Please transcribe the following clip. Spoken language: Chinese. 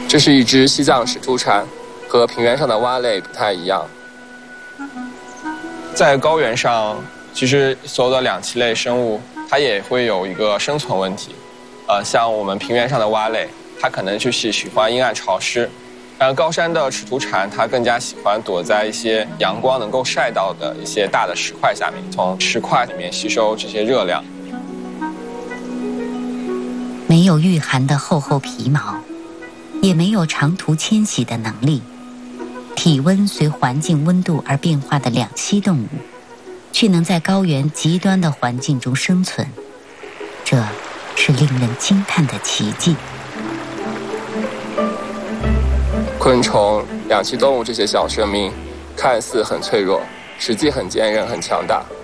这是一只西藏始突蝉，和平原上的蛙类不太一样。在高原上，其实所有的两栖类生物，它也会有一个生存问题。像我们平原上的蛙类，它可能就是喜欢阴暗潮湿，而高山的始突蝉，它更加喜欢躲在一些阳光能够晒到的一些大的石块下面，从石块里面吸收这些热量。 没有御寒的厚厚皮毛，也没有长途迁徙的能力，体温随环境温度而变化的两栖动物，却能在高原极端的环境中生存，这是令人惊叹的奇迹。 昆虫、两栖动物这些小生命，看似很脆弱，实际很坚韧、很强大。